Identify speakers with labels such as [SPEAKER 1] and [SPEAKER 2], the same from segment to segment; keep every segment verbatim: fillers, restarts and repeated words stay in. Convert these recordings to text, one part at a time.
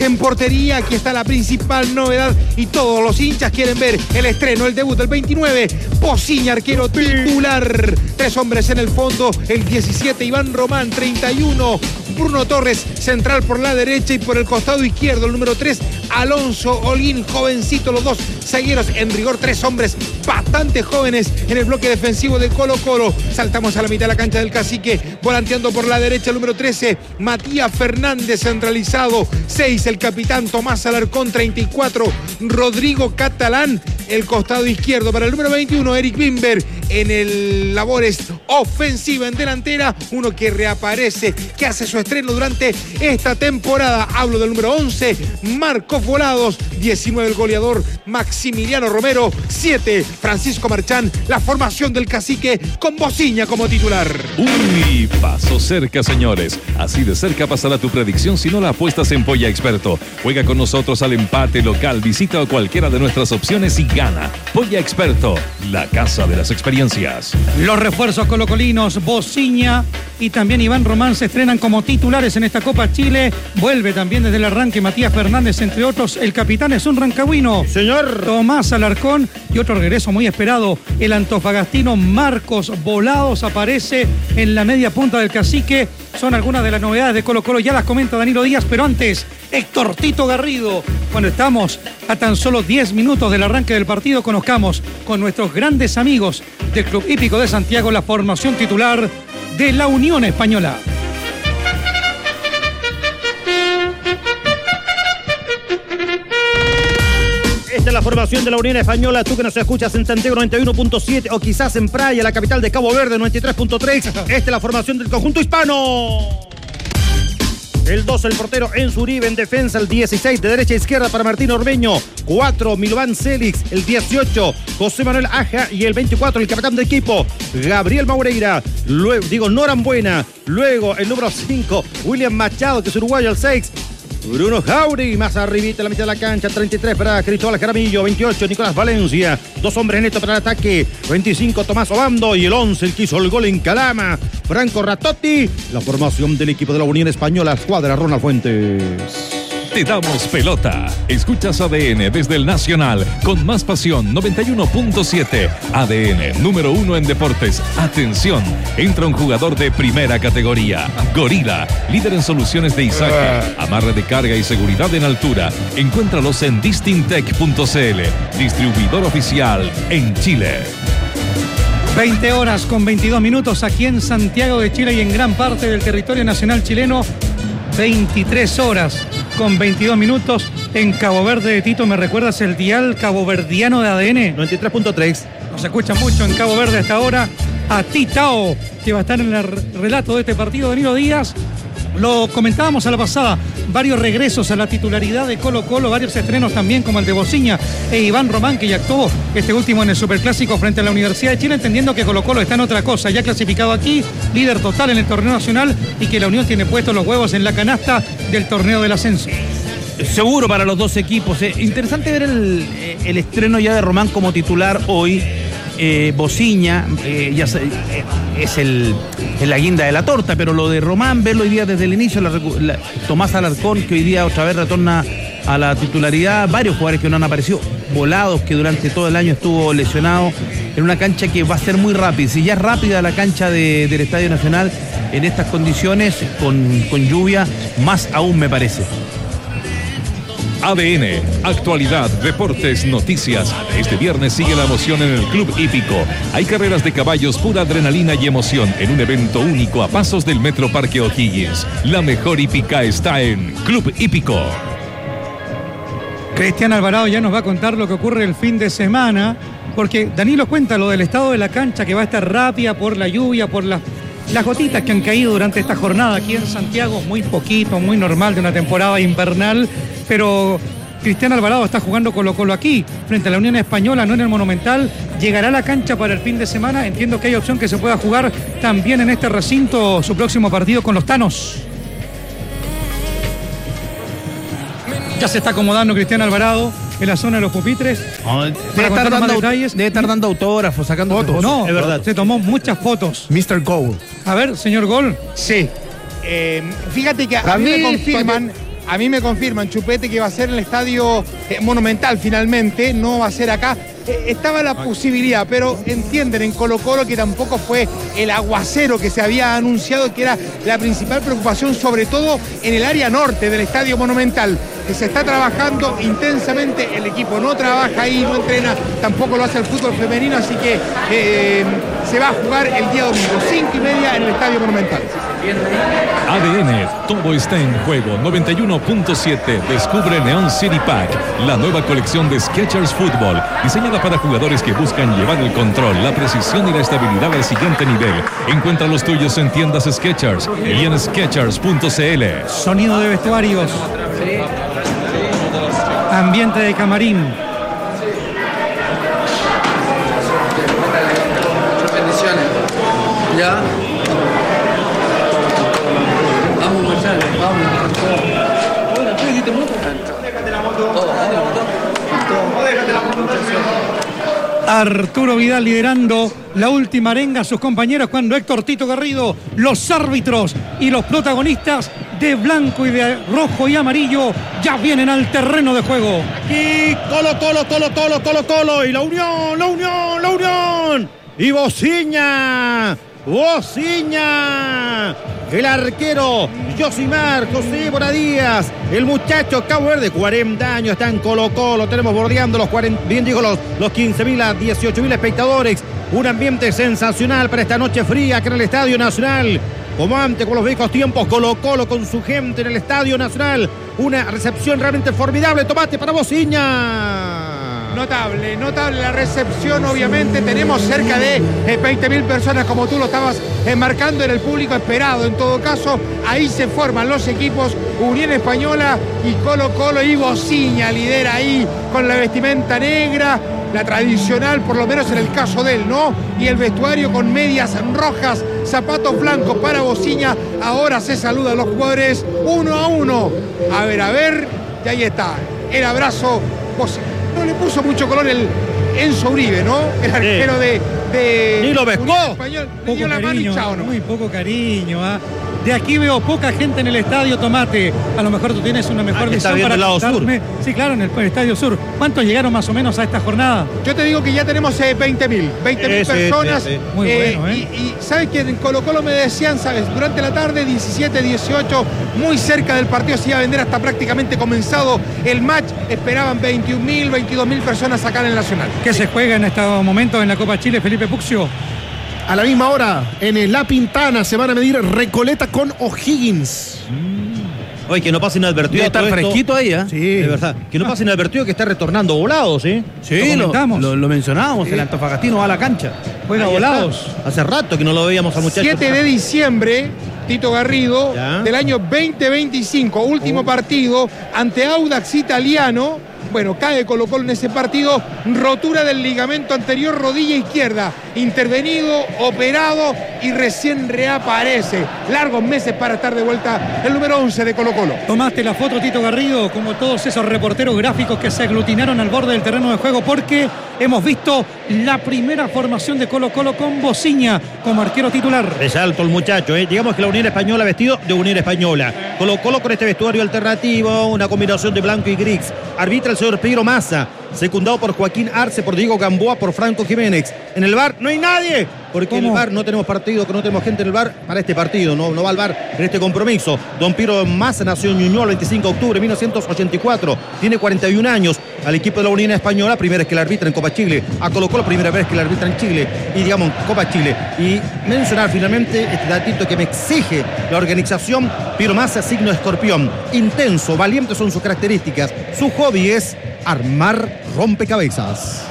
[SPEAKER 1] En portería, aquí está la principal novedad y todos los hinchas quieren ver el estreno, el debut del veintinueve. Bociña, arquero titular. Tres hombres en el fondo, el diecisiete, Iván Román, treinta y uno. Bruno Torres, central por la derecha y por el costado izquierdo, el número tres, Alonso Holguín, jovencito, los dos zagueros, en rigor tres hombres bastante jóvenes en el bloque defensivo de Colo Colo. Saltamos a la mitad de la cancha del Cacique, volanteando por la derecha, el número trece, Matías Fernández, centralizado, seis, el capitán Tomás Alarcón, treinta y cuatro, Rodrigo Catalán, el costado izquierdo. Para el número veintiuno, Eric Bimber, en el labores ofensiva en delantera, uno que reaparece, que hace su estreno durante esta temporada. Hablo del número once, Marcos Volados, diecinueve, el goleador Maximiliano Romero, siete, Francisco Marchán. La formación del Cacique con Bociña como titular.
[SPEAKER 2] Uy, pasó cerca, señores. Así de cerca pasará tu predicción si no la apuestas en Polla Experto. Juega con nosotros al empate local, visita cualquiera de nuestras opciones y gana. Polla Experto, la casa de las experiencias.
[SPEAKER 3] Los refuerzos colocolinos, Bociña y también Iván Román se estrenan como titulares en esta Copa Chile. Vuelve también desde el arranque Matías Fernández, entre otros. El capitán es un rancagüino,
[SPEAKER 1] señor
[SPEAKER 3] Tomás Alarcón, y otro regreso muy esperado, el antofagastino Marcos Volados aparece en la media punta del Cacique. Son algunas de las novedades de Colo Colo, ya las comenta Danilo Díaz, pero antes, Héctor Tito Garrido. Cuando estamos a tan solo diez minutos del arranque del partido, conozcamos con nuestros grandes amigos del Club Hípico de Santiago la formación titular de la Unión Española.
[SPEAKER 4] Esta es la formación de la Unión Española. Tú que nos escuchas en Santiago noventa y uno punto siete o quizás en Praia, la capital de Cabo Verde, noventa y tres punto tres. Esta es la formación del conjunto hispano. El dos, el portero Enzo Uribe en defensa. El dieciséis, de derecha a izquierda para Martín Ormeño. cuatro, Milovan Célix. El dieciocho, José Manuel Aja. Y el veinticuatro, el capitán de equipo, Gabriel Maureira. Luego, digo, Norambuena. Luego, el número cinco, William Machado, que es uruguayo. El seis, Bruno Jauregui, más arribita en la mitad de la cancha. treinta y tres para Cristóbal Jaramillo. veintiocho, Nicolás Valencia. Dos hombres netos para el ataque. veinticinco, Tomás Obando. Y el once, el que hizo el gol en Calama, Franco Ratotti. La formación del equipo de la Unión Española, escuadra Ronald Fuentes.
[SPEAKER 2] Te damos pelota. Escuchas A D N desde el Nacional con más pasión. noventa y uno punto siete. A D N, número uno en deportes. Atención, entra un jugador de primera categoría. Gorila, líder en soluciones de izaje, amarre de carga y seguridad en altura. Encuéntralos en distintec punto c l. Distribuidor oficial en Chile.
[SPEAKER 3] veinte horas con veintidós minutos aquí en Santiago de Chile y en gran parte del territorio nacional chileno. veintitrés horas con veintidós minutos en Cabo Verde. De Tito, ¿me recuerdas el dial caboverdiano de A D N?
[SPEAKER 4] noventa y tres punto tres.
[SPEAKER 3] Nos escucha mucho en Cabo Verde hasta ahora. A Titao, que va a estar en el relato de este partido, Danilo Díaz. Lo comentábamos a la pasada, varios regresos a la titularidad de Colo Colo, varios estrenos también como el de Bociña e Iván Román, que ya actuó este último en el Superclásico frente a la Universidad de Chile, entendiendo que Colo Colo está en otra cosa, ya clasificado aquí, líder total en el torneo nacional, y que la Unión tiene puestos los huevos en la canasta del torneo del ascenso.
[SPEAKER 5] Seguro para los dos equipos. Eh. Interesante ver el, el estreno ya de Román como titular hoy. Eh, Bociña eh, ya se, eh, es el, el la guinda de la torta, pero lo de Román, verlo hoy día desde el inicio, la, la, Tomás Alarcón, que hoy día otra vez retorna a la titularidad, varios jugadores que no han aparecido, Volados, que durante todo el año estuvo lesionado, en una cancha que va a ser muy rápida. Si ya es rápida la cancha de, del Estadio Nacional en estas condiciones, con, con lluvia, más aún me parece.
[SPEAKER 2] A D N, actualidad, deportes, noticias. Este viernes sigue la emoción en el Club Hípico. Hay carreras de caballos, pura adrenalina y emoción en un evento único a pasos del Metro Parque O'Higgins. La mejor hípica está en Club Hípico.
[SPEAKER 3] Cristian Alvarado ya nos va a contar lo que ocurre el fin de semana, porque Danilo cuenta lo del estado de la cancha, que va a estar rápida por la lluvia, por las, las gotitas que han caído durante esta jornada aquí en Santiago, muy poquito, muy normal de una temporada invernal, pero Cristian Alvarado está jugando Colo Colo aquí, frente a la Unión Española, no en el Monumental. Llegará a la cancha para el fin de semana. Entiendo que hay opción que se pueda jugar también en este recinto su próximo partido con los Tanos. Ya se está acomodando Cristian Alvarado en la zona de los pupitres.
[SPEAKER 5] Oh, debe, estar dando, debe estar dando autógrafos, sacando
[SPEAKER 3] fotos.
[SPEAKER 5] fotos.
[SPEAKER 3] No,
[SPEAKER 5] es verdad.
[SPEAKER 3] Se tomó muchas fotos.
[SPEAKER 6] mister Goal.
[SPEAKER 3] A ver, señor Gol.
[SPEAKER 1] Sí. Eh, fíjate que a mí me confirman A mí me confirman, Chupete, que va a ser en el estadio eh, Monumental finalmente, no va a ser acá. Eh, estaba la posibilidad, pero entienden en Colo-Colo que tampoco fue el aguacero que se había anunciado, que era la principal preocupación, sobre todo en el área norte del estadio Monumental, que se está trabajando intensamente. El equipo no trabaja ahí, no entrena, tampoco lo hace el fútbol femenino, así que eh, se va a jugar el día domingo, cinco y media en el estadio Monumental.
[SPEAKER 2] A D N, todo está en juego. noventa y uno punto siete. Descubre Neon City Pack, la nueva colección de Skechers Fútbol, diseñada para jugadores que buscan llevar el control, la precisión y la estabilidad al siguiente nivel. Encuentra los tuyos en tiendas Skechers y en skechers punto c l.
[SPEAKER 3] Sonido de vestuarios. Ambiente de camarín.
[SPEAKER 6] Bendiciones. Ya. Vamos, Marcial, vamos. Bueno, tú dijiste mucho. Déjate la moto. Todo, déjate la moto. Todo, déjate la moto.
[SPEAKER 3] Arturo Vidal liderando la última arenga a sus compañeros cuando Héctor Tito Garrido, los árbitros y los protagonistas de blanco y de rojo y amarillo ya vienen al terreno de juego.
[SPEAKER 4] Aquí Colo, Colo, Colo, Colo, Colo, Colo y la Unión, la Unión, la Unión. Y Bociña, Bociña. El arquero Josimar José Bonadías, el muchacho Cabo Verde, cuarenta años, está en Colo Colo. Tenemos bordeando los cuarenta, bien digo, los, los quince mil a dieciocho mil espectadores. Un ambiente sensacional para esta noche fría acá en el Estadio Nacional. Como antes, con los viejos tiempos, Colo Colo con su gente en el Estadio Nacional. Una recepción realmente formidable. Tomate para Bociña.
[SPEAKER 1] Notable, notable la recepción, obviamente. Tenemos cerca de veinte mil personas, como tú lo estabas eh, marcando, en el público esperado. En todo caso, ahí se forman los equipos Unión Española y Colo Colo, y Bociña lidera ahí con la vestimenta negra, la tradicional, por lo menos en el caso de él, ¿no? Y el vestuario con medias rojas, zapatos blancos para Bociña. Ahora se saludan los jugadores uno a uno. A ver, a ver, y ahí está, el abrazo. Bociña. No le puso mucho color el Enzo Uribe, ¿no? El arquero de, de
[SPEAKER 4] Ni lo pescó.
[SPEAKER 1] Español. Le
[SPEAKER 3] Poco
[SPEAKER 1] dio la mano y
[SPEAKER 3] cariño,
[SPEAKER 1] chao, ¿no?
[SPEAKER 3] muy poco cariño. ¿ah? De aquí veo poca gente en el estadio, Tomate. A lo mejor tú tienes una mejor
[SPEAKER 4] Ah, está
[SPEAKER 3] visión
[SPEAKER 4] viendo
[SPEAKER 3] para
[SPEAKER 4] el lado
[SPEAKER 3] contarme. Sí, claro, en el, el Estadio Sur. ¿Cuántos llegaron más o menos a esta jornada?
[SPEAKER 1] Yo te digo que ya tenemos eh, veinte mil. veinte mil
[SPEAKER 4] Sí, sí,
[SPEAKER 1] personas.
[SPEAKER 4] sí, sí.
[SPEAKER 3] Muy
[SPEAKER 1] eh,
[SPEAKER 3] bueno, ¿eh?
[SPEAKER 1] Y, y ¿sabes qué? En Colo Colo me decían, ¿sabes? Durante la tarde, diecisiete, dieciocho, muy cerca del partido, se iba a vender hasta prácticamente comenzado el match. Esperaban veintiún mil, veintidós mil personas acá en el Nacional.
[SPEAKER 3] ¿Qué se juega en estos momentos en la Copa Chile, Felipe Puccio?
[SPEAKER 7] A la misma hora, en La Pintana, se van a medir Recoleta con O'Higgins.
[SPEAKER 4] Oye, que no pase inadvertido.
[SPEAKER 5] Debe estar
[SPEAKER 4] todo esto.
[SPEAKER 5] fresquito ahí, ¿eh?
[SPEAKER 7] Sí.
[SPEAKER 4] De verdad. Que no pase inadvertido que está retornando Volados, ¿sí?
[SPEAKER 5] Sí,
[SPEAKER 3] Lo
[SPEAKER 5] lo,
[SPEAKER 3] comentamos.
[SPEAKER 5] lo, lo mencionábamos. El Antofagastino va a la cancha.
[SPEAKER 3] Juega
[SPEAKER 4] Ahí
[SPEAKER 3] Volados.
[SPEAKER 4] está. Hace rato que no lo veíamos al muchacho.
[SPEAKER 1] siete de diciembre, Tito Garrido,
[SPEAKER 4] Ya.
[SPEAKER 1] del año veinte veinticinco, último
[SPEAKER 4] Oh.
[SPEAKER 1] partido ante Audax Italiano. Bueno, cae Colo Colo en ese partido, rotura del ligamento anterior, rodilla izquierda, intervenido, operado y recién reaparece. Largos meses para estar de vuelta el número once de Colo Colo.
[SPEAKER 3] Tomaste la foto, Tito Garrido, como todos esos reporteros gráficos que se aglutinaron al borde del terreno de juego, porque hemos visto la primera formación de Colo Colo con Bociña como arquero titular.
[SPEAKER 4] Es alto el muchacho, ¿eh? Digamos que la Unión Española vestido de Unión Española. Colo Colo con este vestuario alternativo, una combinación de blanco y gris. Arbitra el señor Pedro Massa, secundado por Joaquín Arce, por Diego Gamboa, por Franco Jiménez. En el V A R no hay nadie, porque en el
[SPEAKER 3] ¿Cómo?
[SPEAKER 4] V A R no tenemos partido, que no tenemos gente en el V A R para este partido, no, no va al V A R en este compromiso. Don Pedro Massa nació en Ñuñoa el veinticinco de octubre de mil novecientos ochenta y cuatro, tiene cuarenta y un años. Al equipo de la Unión Española, primera vez que la arbitra en Copa Chile. A Colo Colo, primera vez que la arbitra en Chile, y digamos en Copa Chile. Y mencionar finalmente este datito que me exige la organización. Pedro Massa, signo de escorpión, intenso, valiente son sus características. Su hobby es armar rompecabezas.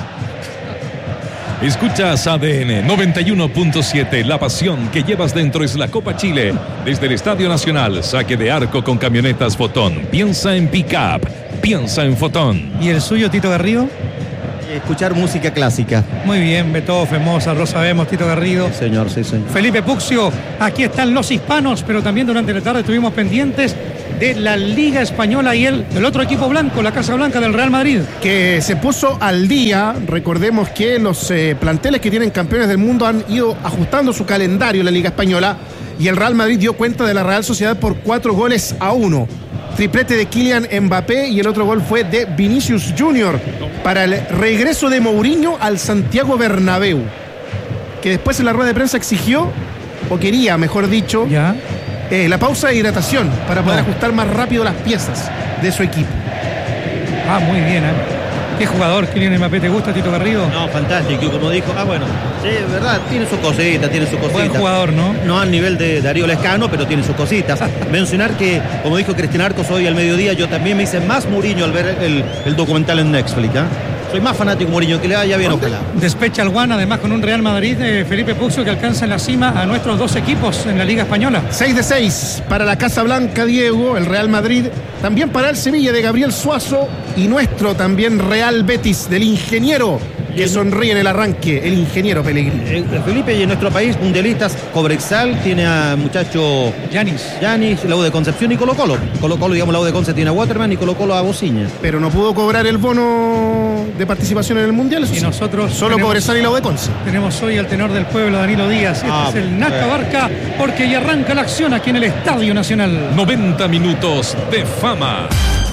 [SPEAKER 2] Escuchas A D N noventa y uno punto siete. La pasión que llevas dentro es la Copa Chile. Desde el Estadio Nacional, saque de arco con camionetas Fotón. Piensa en pick-up, piensa en Fotón.
[SPEAKER 3] ¿Y el suyo, Tito Garrido?
[SPEAKER 4] Escuchar música clásica.
[SPEAKER 3] Muy bien, Beethoven, Mozart, lo sabemos, Tito Garrido.
[SPEAKER 4] Señor, sí, señor.
[SPEAKER 3] Felipe Puccio, aquí están los hispanos, pero también durante la tarde estuvimos pendientes de la Liga Española y el, el otro equipo blanco, la Casa Blanca del Real Madrid.
[SPEAKER 7] Que se puso al día. Recordemos que los eh, planteles que tienen campeones del mundo han ido ajustando su calendario en la Liga Española, y el Real Madrid dio cuenta de la Real Sociedad por cuatro goles a uno. triplete de Kylian Mbappé y el otro gol fue de Vinicius Junior para el regreso de Mourinho al Santiago Bernabéu, que después en la rueda de prensa exigió, o quería, mejor dicho,
[SPEAKER 3] Ya.
[SPEAKER 7] eh, la pausa de hidratación para poder
[SPEAKER 3] No.
[SPEAKER 7] ajustar más rápido las piezas de su equipo.
[SPEAKER 3] Ah, muy bien, ¿eh? ¿Qué jugador, Kylian Mbappé, te gusta, Tito Garrido?
[SPEAKER 4] No, fantástico, como dijo. Ah, bueno, sí, es verdad, tiene su cosita, tiene su cosita.
[SPEAKER 3] Buen jugador, ¿no?
[SPEAKER 4] No al nivel de Darío Lescano, pero tiene sus cositas. Mencionar que, como dijo Cristian Arcos hoy al mediodía, yo también me hice más Mourinho al ver el, el documental en Netflix. ¿eh? Soy más fanático de Mourinho, que le vaya bien, ojalá.
[SPEAKER 3] Despecha al One, además con un Real Madrid de Felipe Puxo que alcanza en la cima a nuestros dos equipos en la Liga Española.
[SPEAKER 7] seis de seis para la Casa Blanca, Diego, el Real Madrid. También para el Sevilla de Gabriel Suazo y nuestro también Real Betis del ingeniero que sonríe en el arranque, el ingeniero Pellegrini.
[SPEAKER 4] Eh, Felipe, y en nuestro país, mundialistas, Cobresal tiene a muchacho
[SPEAKER 3] Yanis.
[SPEAKER 4] Yanis, la U de Concepción y Colo Colo. Colo Colo, digamos, la U de Concepción tiene a Waterman y Colo Colo a Bociña.
[SPEAKER 7] Pero no pudo cobrar el bono de participación en el Mundial. Eso
[SPEAKER 3] Y
[SPEAKER 7] sí.
[SPEAKER 3] nosotros
[SPEAKER 7] Solo
[SPEAKER 3] tenemos-
[SPEAKER 7] Cobresal y la U de Conce.
[SPEAKER 3] Tenemos hoy al tenor del pueblo, Danilo Díaz. Este
[SPEAKER 4] Ah,
[SPEAKER 3] es el Naca
[SPEAKER 4] bueno.
[SPEAKER 3] Barca, porque ya arranca la acción aquí en el Estadio Nacional.
[SPEAKER 2] noventa minutos de fama.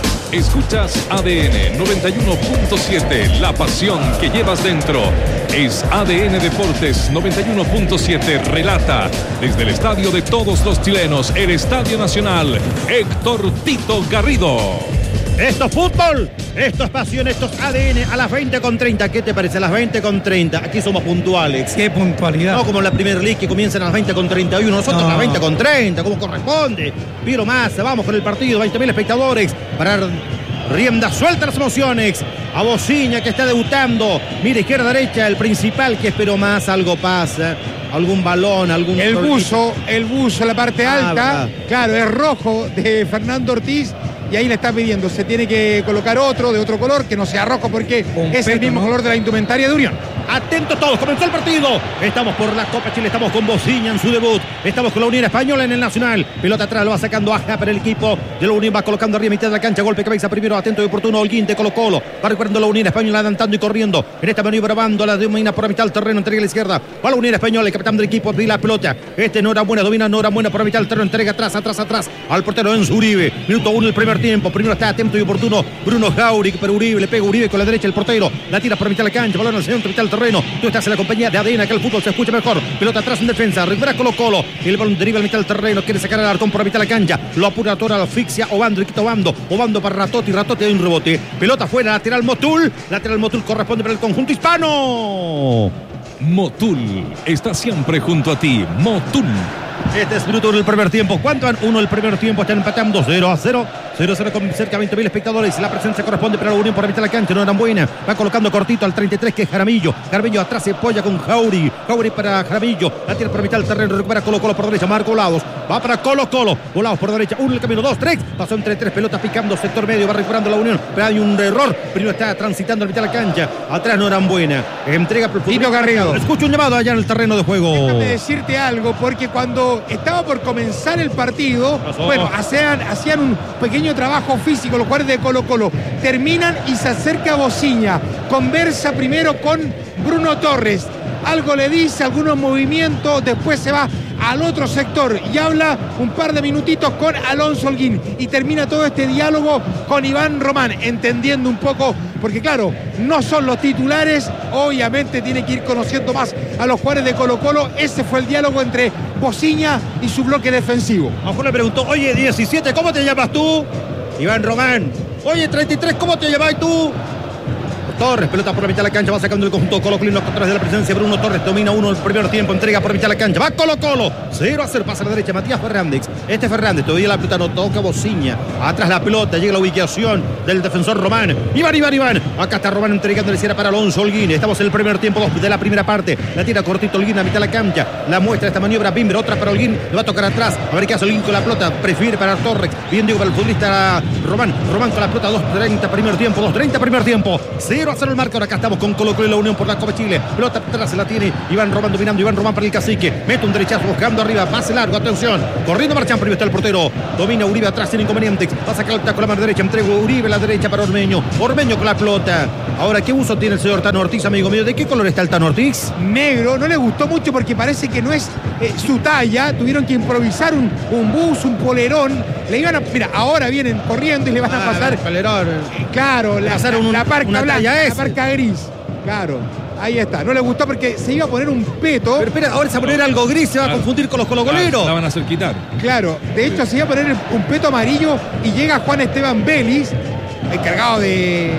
[SPEAKER 2] Escuchas A D N noventa y uno punto siete, la pasión que llevas dentro. Es A D N Deportes noventa y uno punto siete, relata desde el estadio de todos los chilenos, el Estadio Nacional, Héctor Tito Garrido.
[SPEAKER 4] Esto es fútbol, esto es pasión, esto es A D N a las veinte con treinta. ¿Qué te parece? A las veinte con treinta. Aquí somos puntuales.
[SPEAKER 3] Qué puntualidad.
[SPEAKER 4] No como en la Premier League que comienzan a las veinte con treinta y uno. Nosotros
[SPEAKER 3] No.
[SPEAKER 4] a las veinte con treinta, como corresponde. Piro más, vamos con el partido. veinte mil espectadores para dar rienda suelta a las emociones. A Bociña que está debutando. Mira, izquierda, derecha, el principal que espero más. Algo pasa. Algún balón, algún...
[SPEAKER 1] El buzo, el buzo, la parte
[SPEAKER 4] Ah,
[SPEAKER 1] alta,
[SPEAKER 4] verdad.
[SPEAKER 1] claro, es rojo de Fernando Ortiz y ahí le está pidiendo, se tiene que colocar otro de otro color que no sea rojo porque
[SPEAKER 3] Con
[SPEAKER 1] es el
[SPEAKER 3] peto,
[SPEAKER 1] mismo
[SPEAKER 3] ¿no?
[SPEAKER 1] color de la indumentaria de Unión.
[SPEAKER 4] Atentos todos, comenzó el partido. Estamos por la Copa Chile, estamos con Bociña en su debut. Estamos con la Unión Española en el Nacional. Pelota atrás, lo va sacando Aja para el equipo de la Unión. Va colocando arriba, mitad de la cancha. Golpe cabeza primero, atento y oportuno. Holguín de Colo Colo. Va recuperando la Unión Española, adelantando y corriendo. En esta maniobra bando, la domina por la mitad del terreno, entrega a la izquierda. Va la Unión Española, el capitán del equipo, de la pelota. Este no era buena, domina, no era buena por la mitad del terreno, entrega atrás, atrás, atrás. Al portero Enzo Uribe. Minuto uno el primer tiempo. Primero está atento y oportuno Bruno Jauri, pero Uribe le pega Uribe con la derecha, el portero. La tira por la mitad de la cancha, balón al centro, mitad del terreno. Tú estás en la compañía de A D N, que el fútbol se escucha mejor. Pelota atrás en defensa, recupera Colo Colo. Y el balón deriva a la mitad del terreno, quiere sacar al Arcón por la mitad de la cancha. Lo apura toda la asfixia, Obando, y quita Obando. Obando para Ratotti, Ratotti de un rebote. Pelota fuera, lateral Motul. Lateral Motul corresponde para el conjunto hispano.
[SPEAKER 2] Motul está siempre junto a ti. Motul.
[SPEAKER 4] Este es minuto del primer tiempo. ¿Cuánto van? Uno el primer tiempo. Están empatando cero a cero. cero a cero con cerca de veinte mil espectadores. La presencia corresponde para la Unión por la mitad de la cancha. No eran buena. Va colocando cortito al treinta y tres, que es Jaramillo. Jaramillo atrás se apoya con Jauri. Jauri para Jaramillo. La tira por la mitad del terreno. Recupera Colo Colo por derecha. Marco Volados. Va para Colo Colo. Volados por derecha. Uno el camino. Dos, tres. Pasó entre tres pelotas picando. Sector medio. Va recuperando la Unión. Pero hay un error. Primero está transitando la mitad de la cancha. Atrás no eran buena. Entrega por
[SPEAKER 1] Tito Garrido.
[SPEAKER 4] Escucho un llamado allá en el terreno de juego.
[SPEAKER 1] Déjame decirte algo, porque cuando estaba por comenzar el partido,
[SPEAKER 4] pasó?
[SPEAKER 1] bueno, hacían, hacían un pequeño trabajo físico los jugadores de Colo Colo. Terminan y se acerca Bociña. Conversa primero con Bruno Torres. Algo le dice, algunos movimientos, después se va al otro sector y habla un par de minutitos con Alonso Holguín y termina todo este diálogo con Iván Román, entendiendo un poco, porque claro, no son los titulares, obviamente tiene que ir conociendo más a los jugadores de Colo Colo. Ese fue el diálogo entre Bociña y su bloque defensivo.
[SPEAKER 4] A Juan le preguntó, oye, diecisiete, ¿cómo te llamas tú? Iván Román. Oye, treinta y tres, ¿cómo te llamas tú? Torres, pelota por la mitad de la cancha, va sacando el conjunto Colo Colo, contra de la presencia Bruno Torres, domina uno el primer tiempo, entrega por la mitad de la cancha, va Colo Colo, cero a cero, pasa a la derecha, Matías Fernández, este Fernández, todavía la pelota no toca Bociña, atrás la pelota, llega la ubicación del defensor Román, Iván, Iván, Iván, acá está Román entregando la para Alonso Holguín, estamos en el primer tiempo dos de la primera parte, la tira cortito Holguín a mitad de la cancha, la muestra esta maniobra Bimber, otra para Holguín, le va a tocar atrás, a ver qué hace Holguín con la pelota, prefiere para Torres, bien digo para el futbolista Román, Román con la pelota, dos treinta primer tiempo, dos treinta primer tiempo, cero a cero el marcador, acá está con Colo Colo y la Unión por la Copa Chile. Pelota atrás se la tiene Iván Román dominando. Iván Román para el cacique. Mete un derechazo buscando arriba. Pase largo. Atención. Corriendo marchan. Primero está el portero. Domina Uribe atrás sin inconvenientes. Va a sacar con la mano derecha. Entrega Uribe la derecha para Ormeño. Ormeño con la pelota. Ahora, ¿qué uso tiene el señor Tano Ortiz, amigo mío? ¿De qué color está el Tano Ortiz?
[SPEAKER 1] Negro, no le gustó mucho porque parece que no es eh, su talla. Tuvieron que improvisar un, un bus, un polerón. Le iban a, mira, ahora vienen corriendo y le van a pasar.
[SPEAKER 4] Ah, polerón.
[SPEAKER 1] eh, claro, la,
[SPEAKER 4] Pasaron un-
[SPEAKER 1] la parca
[SPEAKER 4] una
[SPEAKER 1] blanca,
[SPEAKER 4] talla
[SPEAKER 1] la
[SPEAKER 4] S.
[SPEAKER 1] parca gris. Claro, ahí está. No le gustó porque se iba a poner un peto.
[SPEAKER 4] Pero espera, ahora se va a poner algo gris, se va a confundir con los
[SPEAKER 2] La,
[SPEAKER 4] colocoleros.
[SPEAKER 2] la van a hacer quitar.
[SPEAKER 1] Claro, de hecho se iba a poner un peto amarillo y llega Juan Esteban Vélez, encargado de,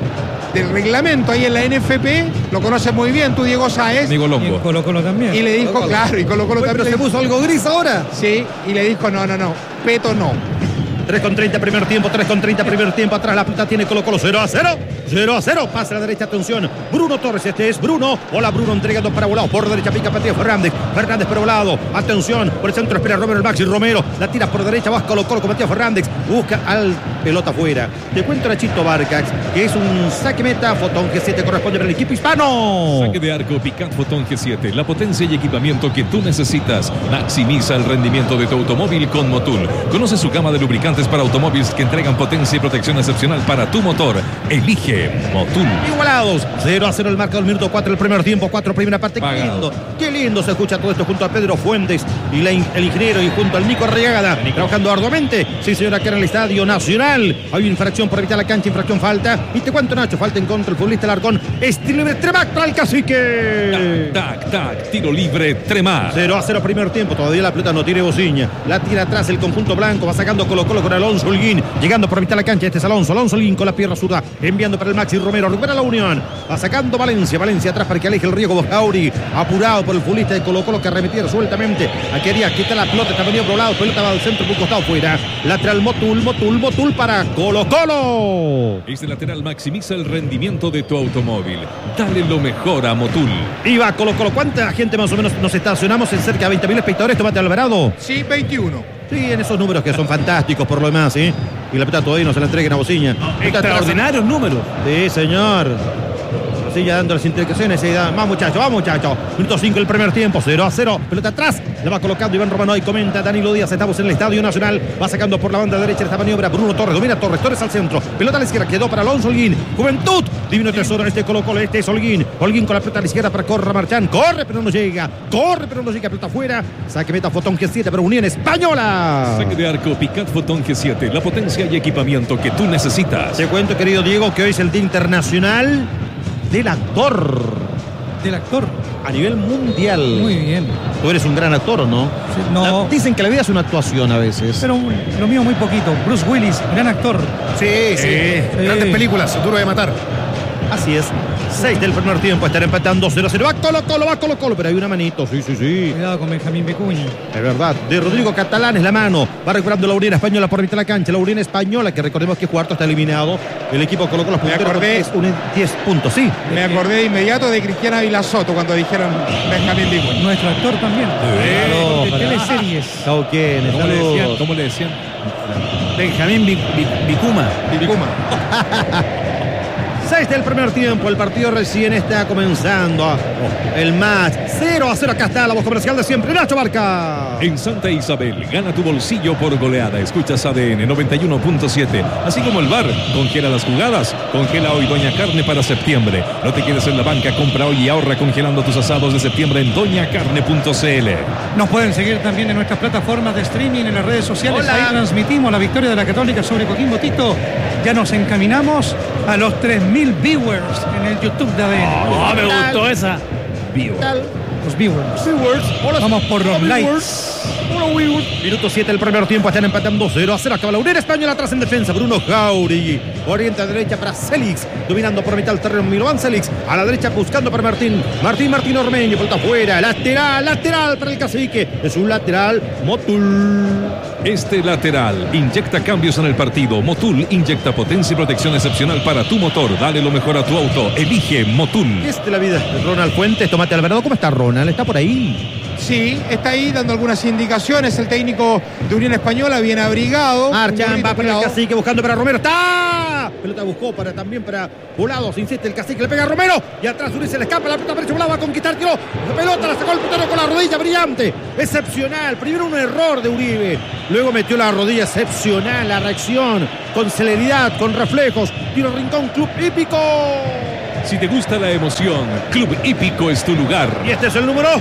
[SPEAKER 1] del reglamento ahí en la N F P. Lo conoces muy bien tú, Diego Sáez.
[SPEAKER 2] Amigo
[SPEAKER 3] Y en
[SPEAKER 2] Longo.
[SPEAKER 3] Colo Colo también.
[SPEAKER 1] Y le dijo,
[SPEAKER 4] Colo-Colo.
[SPEAKER 1] claro, y Colo Colo
[SPEAKER 4] Oye, pero
[SPEAKER 1] también.
[SPEAKER 4] se puso algo gris ahora.
[SPEAKER 1] Sí, y le dijo, no, no, no, peto no.
[SPEAKER 4] tres con treinta primer tiempo, tres con treinta primer tiempo. Atrás la pelota tiene Colo Colo cero a cero. cero a cero. Pasa a la derecha, atención. Bruno Torres, este es Bruno. Hola Bruno, entregando para volado. Por derecha pica Patricio Fernández. Fernández por volado. Atención. Por el centro espera Romero el Maxi Romero. La tira por derecha, va Colo Colo con Matías Fernández. Busca al pelota afuera. Te cuento Nachito Barcax, que es un saque meta. Fotón G siete corresponde para el equipo hispano.
[SPEAKER 2] Saque de arco Picat Fotón G siete. La potencia y equipamiento que tú necesitas. Maximiza el rendimiento de tu automóvil con Motul. Conoce su gama de lubricantes para automóviles que entregan potencia y protección excepcional para tu motor. Elige Motul.
[SPEAKER 4] Igualados, cero a cero el marcador, minuto cuatro el primer tiempo, cuatro primera parte. Qué
[SPEAKER 2] Pagado.
[SPEAKER 4] lindo, qué lindo se escucha todo esto junto a Pedro Fuentes y la in- el ingeniero y junto al Nico Arriagada, trabajando arduamente. Sí, señora, acá en el Estadio Nacional. Hay infracción por evitar la cancha, infracción falta. Y te cuento, Nacho, falta en contra el futbolista Larcón. Estilo libre, Tremac para el cacique.
[SPEAKER 2] Tac, tac, tiro libre, Tremar.
[SPEAKER 4] cero a cero primer tiempo, todavía la pelota no tiene bociña. La tira atrás el conjunto blanco, va sacando Colo Colo con Alonso Holguín. Llegando por mitad de la cancha, este es Alonso. Alonso Holguín con la pierna zurda, enviando para el Maxi Romero. Recupera la Unión. Va sacando Valencia. Valencia atrás para que aleje el riesgo Bojauri. Apurado por el futbolista de Colo Colo que arremetía sueltamente. A quería quitar la pelota, está venido por un lado. Pelota va al centro, por un costado fuera. Lateral Motul, Motul, Motul para Colo Colo.
[SPEAKER 2] Este lateral maximiza el rendimiento de tu automóvil. Dale lo mejor a Motul.
[SPEAKER 4] Y va Colo Colo. ¿Cuánta gente más o menos nos estacionamos? En cerca de veinte mil espectadores. Tomate Alvarado.
[SPEAKER 1] Sí, veintiuno.
[SPEAKER 4] Sí, en esos números que son fantásticos por lo demás, ¿sí? Y la pelota todavía no se la entreguen a Bociña.
[SPEAKER 5] Extraordinarios números.
[SPEAKER 4] Sí, señor. Sigue dando las indicaciones. Sigue dando. Vamos, muchachos, vamos, muchachos. Minuto cinco el primer tiempo, cero a cero. Pelota atrás. La va colocando Iván Romano y comenta Danilo Díaz. Estamos en el Estadio Nacional. Va sacando por la banda derecha esta maniobra. Bruno Torres. Domina Torres. Torres al centro. Pelota a la izquierda. Quedó para Alonso Holguín. Juventud. Divino tesoro en este Colo Colo. Este es Holguín. Holguín con la pelota a la izquierda para Corra Marchán. Corre, pero no llega. Corre, pero no llega. Pelota afuera. Saque meta Fotón G siete, pero Unión Española.
[SPEAKER 2] Saque de arco Picat Fotón G siete. La potencia y equipamiento que tú necesitas.
[SPEAKER 4] Te cuento, querido Diego, que hoy es el Día Internacional del Actor
[SPEAKER 3] Del actor.
[SPEAKER 4] a nivel mundial.
[SPEAKER 3] Muy bien.
[SPEAKER 4] Tú eres un gran actor, ¿o no?
[SPEAKER 3] Sí, no.
[SPEAKER 4] La- dicen que la vida es una actuación a veces.
[SPEAKER 3] Pero lo mío muy poquito. Bruce Willis, gran actor.
[SPEAKER 7] Sí, sí.
[SPEAKER 3] Sí.
[SPEAKER 7] Grandes
[SPEAKER 3] Sí.
[SPEAKER 7] películas, duro de matar.
[SPEAKER 4] Así es. seis del primer tiempo, estar empatando cero a cero. Va Colo Colo, va Colo Colo, pero hay una manito. Sí, sí, sí.
[SPEAKER 3] Cuidado con Benjamín Vicuña.
[SPEAKER 4] Es verdad. De Rodrigo Catalán es la mano. Va recuperando la Unión Española por mitad de la cancha. La Unión Española, que recordemos que cuarto está eliminado. El equipo Colo Colo
[SPEAKER 1] Me acordé.
[SPEAKER 4] es un diez puntos. Sí.
[SPEAKER 1] Me acordé de inmediato de Cristiana Vilasoto cuando dijeron Benjamín Vicuña.
[SPEAKER 3] Nuestro actor también.
[SPEAKER 4] Claro,
[SPEAKER 3] de
[SPEAKER 4] para-
[SPEAKER 3] teleseries.
[SPEAKER 4] Chao, ¿quién?
[SPEAKER 2] ¿Cómo le decían?
[SPEAKER 4] Saludos.
[SPEAKER 2] ¿Cómo le decían?
[SPEAKER 5] Benjamín Vic- Vic- Vicuma.
[SPEAKER 1] Vicuma.
[SPEAKER 4] seis del primer tiempo, el partido recién está comenzando. El match cero a cero. Acá está la voz comercial de siempre, Nacho Barca.
[SPEAKER 2] En Santa Isabel, gana tu bolsillo por goleada. Escuchas A D N noventa y uno punto siete. Así como el bar, congela las jugadas. Congela hoy Doña Carne para septiembre. No te quedes en la banca, compra hoy y ahorra congelando tus asados de septiembre en doña carne punto c l.
[SPEAKER 3] Nos pueden seguir también en nuestras plataformas de streaming, en las redes sociales.
[SPEAKER 4] Hola.
[SPEAKER 3] Ahí transmitimos la victoria de la Católica sobre Coquimbo Tito. Ya nos encaminamos a los tres mil viewers en el YouTube de A D N.
[SPEAKER 5] Oh, me gustó esa.
[SPEAKER 3] Los viewers.
[SPEAKER 4] Hola,
[SPEAKER 3] Vamos por los
[SPEAKER 4] hola,
[SPEAKER 3] likes.
[SPEAKER 4] viewers. Hola, viewers. Minuto siete del primer tiempo, están empatando cero a cero. Acaba la Unión Española atrás en defensa. Bruno Jauregui. Orienta a derecha para Célix. Dominando por mitad del terreno Milovan Célix. A la derecha buscando para Martín. Martín Martín Ormeño. Vuelta afuera. Lateral, lateral para el cacique. Es un lateral. Motul.
[SPEAKER 2] Este lateral inyecta cambios en el partido. Motul inyecta potencia y protección excepcional para tu motor. Dale lo mejor a tu auto. Elige Motul.
[SPEAKER 4] Este es la vida. Ronald Fuentes, Tomate Alvarado. ¿Cómo está Ronald? ¿Está por ahí?
[SPEAKER 1] Sí, está ahí dando algunas indicaciones. El técnico de Unión Española, bien abrigado.
[SPEAKER 4] Marchan,
[SPEAKER 1] Un
[SPEAKER 4] va para el
[SPEAKER 1] cuidado.
[SPEAKER 4] cacique buscando para Romero. ¡Está! Pelota buscó para también para Volados. Insiste el cacique, le pega a Romero. Y atrás Uri se le escapa. La pelota derecha Volado va a conquistar. Tiró. La pelota la sacó el putero con la rodilla. Brillante. Excepcional. Primero un error de Uribe. Luego metió la rodilla. Excepcional la reacción. Con celeridad, con reflejos. Tiro Rincón, Club Hípico.
[SPEAKER 2] Si te gusta la emoción, Club Hípico es tu lugar.
[SPEAKER 4] Y este es el número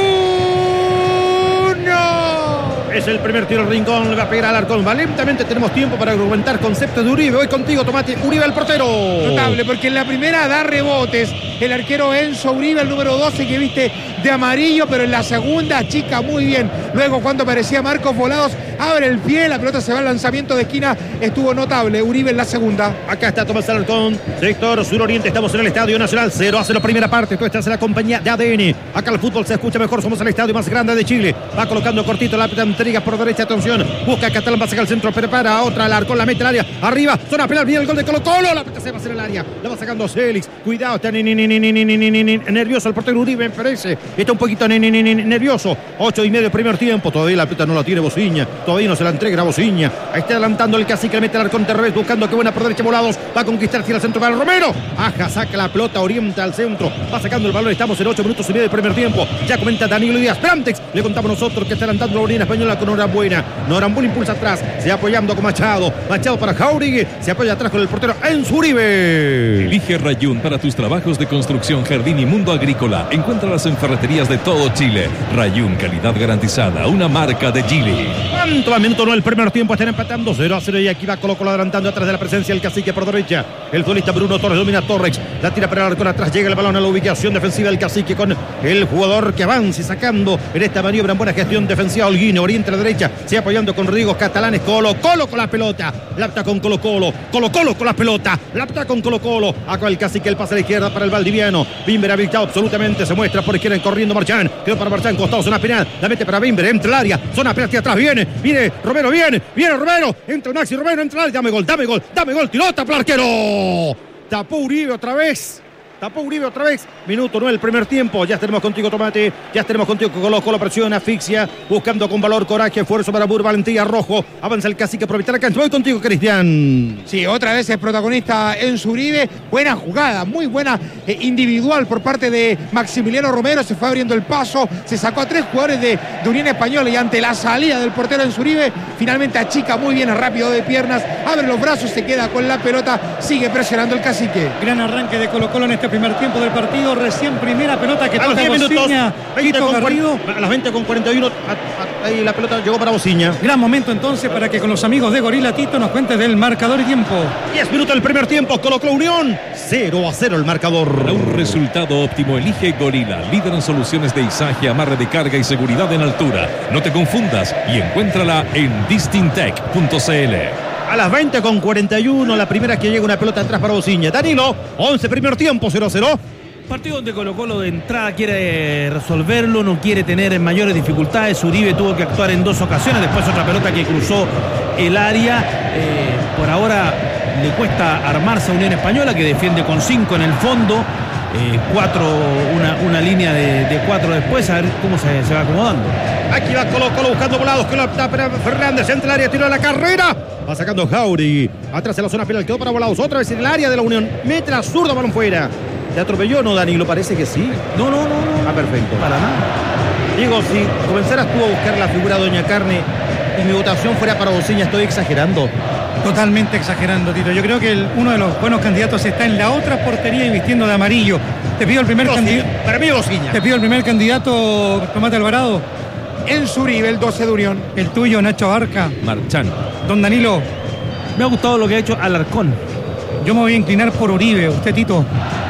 [SPEAKER 4] es el primer tiro al rincón, le va a pegar al arcón. Lentamente tenemos tiempo para argumentar conceptos de Uribe. Hoy contigo, Tomate. Uribe, el portero.
[SPEAKER 1] Notable, porque en la primera da rebotes. El arquero Enzo Uribe, el número doce, que viste de amarillo, pero en la segunda chica muy bien. Luego, cuando aparecía Marcos Volados, abre el pie, la pelota se va al lanzamiento de esquina. Estuvo notable Uribe en la segunda.
[SPEAKER 4] Acá está Tomás Alarcón, sector suroriente. Estamos en el Estadio Nacional. cero a cero primera parte. Tú estás en la compañía de A D N. Acá el fútbol se escucha mejor. Somos el estadio más grande de Chile. Va colocando cortito la Trigas por derecha. Atención. Busca Catalán. Va a sacar el centro. Prepara otra. Alarcón la mete al área. Arriba. Zona penal. Viene el gol de Colo Colo. La pelota se va a hacer el área. La va sacando Célix. Cuidado. Está ni, ni, ni, ni, ni, ni, ni, ni, ni, nervioso el portero Uribe. Me parece. Está un poquito ni, ni, ni, ni, nervioso. Ocho y medio primer tiempo. Todavía la pelota no la tiene Bociña. Todavía no se la entrega a Bociña. Ahí está adelantando el cacique. Le mete el arcón de revés. Buscando que buena por derecha. Volados. Va a conquistar hacia el centro para Romero. Aja. Saca la pelota. Orienta al centro. Va sacando el balón. Estamos en ocho minutos y medio del primer tiempo. Ya comenta Danilo Díaz. Brantex. Le contamos nosotros que está adelantando la Unión Española con Norambuena. Norambuena impulsa atrás. Se apoyando con Machado. Machado para Jauregui. Se apoya atrás con el portero Enzo Uribe.
[SPEAKER 2] Elige Rayún para tus trabajos de construcción, jardín y mundo agrícola. Encuéntralas en ferreterías de todo Chile. Rayún, calidad garantizada. Una marca de Gili.
[SPEAKER 4] ¿Cuánto va? Minuto no el primer tiempo. Están empatando cero a cero. Y aquí va Colo Colo adelantando atrás de la presencia del cacique por derecha. El futbolista Bruno Torres domina Torres. La tira para el arcón atrás. Llega el balón a la ubicación defensiva del cacique con el jugador que avanza y sacando en esta maniobra en buena gestión defensiva. Holguín orienta a la derecha. Se apoyando con Rodrigo Catalanes. Colo Colo con la pelota. Lapta con Colo Colo. Colo Colo con la pelota. Lapta con Colo Colo. Acá el cacique. El pase a la izquierda para el valdiviano. Bimber habilitado absolutamente. Se muestra por izquierda corriendo Marchán. Quedó para Marchán. Costado zona penal. La mete para Bimber. Entra el área. Zona penal hacia atrás. Viene. Viene Romero. Viene. Viene Romero. Entra Maxi Romero. Entra el área. Dame gol. Dame gol. Dame gol. Tirota para el arquero. Tapó Uribe otra vez. Tapó Uribe otra vez. Minuto nueve el primer tiempo. Ya estaremos contigo, Tomate. Ya estaremos contigo, Colo Colo. Presión, asfixia. Buscando con valor, coraje, esfuerzo para Bur, valentía, rojo. Avanza el cacique, aprovechar la cancha. Voy contigo, Cristian.
[SPEAKER 1] Sí, otra vez es protagonista Enzo Uribe. Buena jugada, muy buena eh, individual por parte de Maximiliano Romero. Se fue abriendo el paso. Se sacó a tres jugadores de, de Unión Española y ante la salida del portero Enzo Uribe, finalmente achica muy bien, rápido de piernas. Abre los brazos, se queda con la pelota. Sigue presionando el cacique.
[SPEAKER 3] Gran arranque de Colo Colo en este primer tiempo del partido. Recién primera pelota que
[SPEAKER 4] a los
[SPEAKER 3] toca
[SPEAKER 4] diez minutos,
[SPEAKER 3] Bociña.
[SPEAKER 4] veinte
[SPEAKER 3] Quito
[SPEAKER 4] con
[SPEAKER 3] Garrido.
[SPEAKER 4] cuarenta, a las veinte con cuarenta y uno, a, a, ahí la pelota llegó para Bociña.
[SPEAKER 3] Gran momento entonces para que con los amigos de Gorila Tito nos cuente del marcador y tiempo.
[SPEAKER 4] diez minutos del primer tiempo. Colo Colo Unión. cero a cero el marcador.
[SPEAKER 2] Para un resultado óptimo, elige Gorila, líder en soluciones de izaje, amarre de carga y seguridad en altura. No te confundas y encuéntrala en distintec punto c l.
[SPEAKER 4] A las veinte con cuarenta y uno, la primera que llega una pelota atrás para Bociña. Danilo, once primer tiempo, cero a cero.
[SPEAKER 5] Partido donde Colo Colo de entrada quiere resolverlo, no quiere tener mayores dificultades. Uribe tuvo que actuar en dos ocasiones, después otra pelota que cruzó el área. Eh, por ahora le cuesta armarse a Unión Española, que defiende con cinco en el fondo. Eh, cuatro, una, una línea de, de cuatro después, a ver cómo se, se va acomodando.
[SPEAKER 4] Aquí va Colo Colo buscando volados, que lo para Fernández, entra el área, tiro a la carrera. Va sacando Jauregui. Atrás en la zona penal, quedó para volados. Otra vez en el área de la Unión. Mete la zurda, balón fuera. ¿Te atropelló o no, Danilo? Parece que sí.
[SPEAKER 5] No, no, no, no.
[SPEAKER 4] Ah, perfecto.
[SPEAKER 5] Para nada.
[SPEAKER 4] Digo, si comenzaras tú a buscar la figura Doña Carne y mi votación fuera para Bociña, estoy exagerando.
[SPEAKER 3] Totalmente exagerando, Tito. Yo creo que el, uno de los buenos candidatos está en la otra portería y vistiendo de amarillo. Te pido el primer candidato.
[SPEAKER 4] Para mí, Bociña.
[SPEAKER 3] Te pido el primer candidato, Tomate Alvarado.
[SPEAKER 1] Enzo Uribe, el doce de Unión.
[SPEAKER 3] El tuyo, Nacho Barca.
[SPEAKER 2] Marchán.
[SPEAKER 3] Don Danilo.
[SPEAKER 5] Me ha gustado lo que ha hecho Alarcón.
[SPEAKER 3] Yo me voy a inclinar por Uribe. ¿Usted, Tito?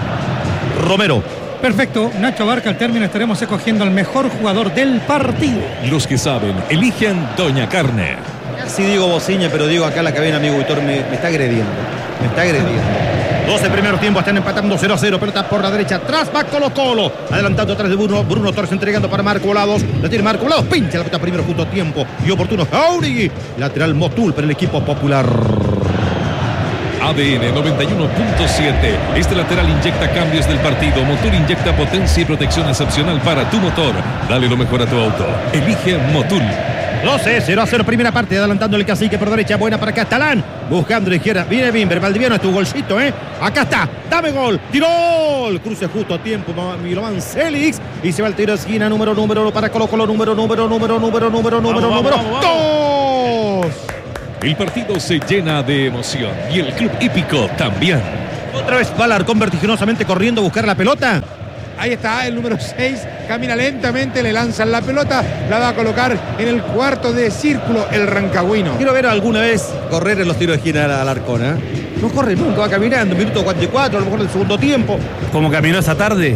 [SPEAKER 4] Romero.
[SPEAKER 3] Perfecto. Nacho Barca, al término estaremos escogiendo al mejor jugador del partido.
[SPEAKER 2] Los que saben, eligen Doña Carne.
[SPEAKER 4] Sí digo Bociña, pero digo acá la cabina, amigo Víctor, me, me está agrediendo. Me está agrediendo. doce primer tiempo, están empatando cero a cero. Pelota por la derecha, atrás va Colo Colo. Adelantando atrás de Bruno, Bruno Torres entregando para Marco Volados. La tiene Marco Volados, pincha la pelota primero justo a tiempo y oportuno. Jauregui, lateral Motul para el equipo popular.
[SPEAKER 2] A D N noventa y uno punto siete. Este lateral inyecta cambios del partido. Motul inyecta potencia y protección excepcional para tu motor. Dale lo mejor a tu auto. Elige Motul.
[SPEAKER 4] doce, cero a cero, primera parte, adelantando el cacique por derecha, buena para Catalán, buscando la izquierda, viene Bimber, Valdiviano, es tu golcito, ¿eh? Acá está, dame gol, tiró, el cruce justo a tiempo, Milovan Célix, y se va el tiro de esquina, número, número, para Colo Colo, número, número, número, número, número, número, número, dos.
[SPEAKER 2] El partido se llena de emoción y el Club Hípico también.
[SPEAKER 4] Otra vez va Alarcón vertiginosamente corriendo a buscar la pelota.
[SPEAKER 1] Ahí está el número seis, camina lentamente, le lanzan la pelota, la va a colocar en el cuarto de círculo el rancagüino.
[SPEAKER 4] Quiero ver alguna vez correr en los tiros de esquina al Alarcón, ¿eh? No corre nunca, va caminando, minuto cuarenta y cuatro, a lo mejor del segundo tiempo.
[SPEAKER 5] Como caminó esa tarde.